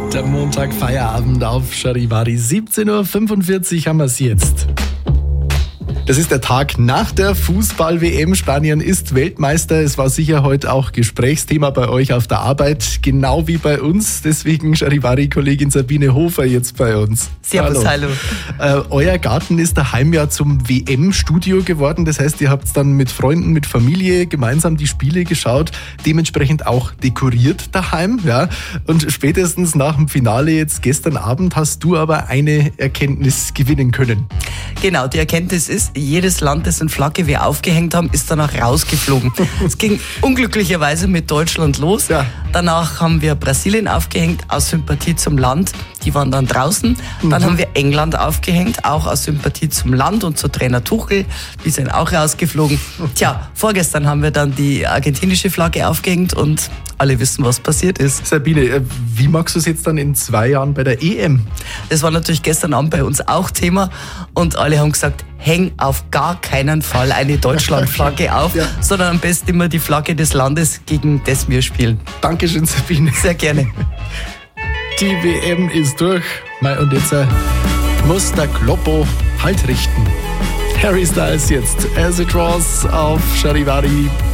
Der Montag Feierabend auf Charivari. 17.45 Uhr haben wir es jetzt. Das ist der Tag nach der Fußball-WM. Spanien ist Weltmeister. Es war sicher heute auch Gesprächsthema bei euch auf der Arbeit, genau wie bei uns. Deswegen Charivari-Kollegin Sabine Hofer jetzt bei uns. Servus, hallo. Euer Garten ist daheim ja zum WM-Studio geworden. Das heißt, ihr habt dann mit Freunden, mit Familie gemeinsam die Spiele geschaut, dementsprechend auch dekoriert daheim. Ja. Und spätestens nach dem Finale jetzt gestern Abend hast du aber eine Erkenntnis gewinnen können. Genau, die Erkenntnis ist, jedes Land, dessen Flagge wir aufgehängt haben, ist danach rausgeflogen. Es ging unglücklicherweise mit Deutschland los. Ja. Danach haben wir Brasilien aufgehängt, aus Sympathie zum Land. Die waren dann draußen. Dann haben wir England aufgehängt, auch aus Sympathie zum Land und zu Trainer Tuchel. Die sind auch rausgeflogen. Tja, vorgestern haben wir dann die argentinische Flagge aufgehängt und alle wissen, was passiert ist. Sabine, wie magst du es jetzt dann in 2 Jahren bei der EM? Das war natürlich gestern Abend bei uns auch Thema und alle haben gesagt, häng auf gar keinen Fall eine Deutschlandflagge auf, ja, sondern am besten immer die Flagge des Landes, gegen das wir spielen. Dankeschön, Sabine. Sehr gerne. Die WM ist durch. Und jetzt muss der Kloppo halt richten. Harry Styles jetzt. As It Was auf Charivari.